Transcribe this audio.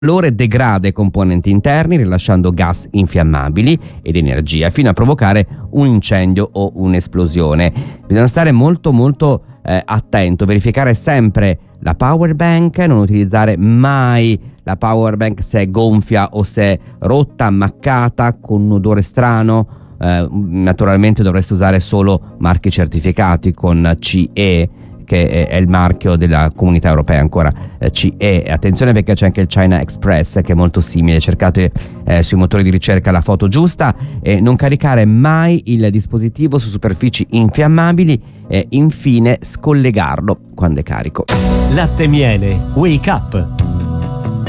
calore degrada i componenti interni rilasciando gas infiammabili ed energia fino a provocare un incendio o un'esplosione. Bisogna stare molto attento, verificare sempre la power bank, non utilizzare mai la power bank se è gonfia o se è rotta, ammaccata, con un odore strano. Naturalmente dovreste usare solo marchi certificati con CE, che è il marchio della comunità europea, ancora CE. Attenzione perché c'è anche il China Express che è molto simile. Cercate sui motori di ricerca la foto giusta e non caricare mai il dispositivo su superfici infiammabili e infine scollegarlo quando è carico. Latte Miele Wake Up.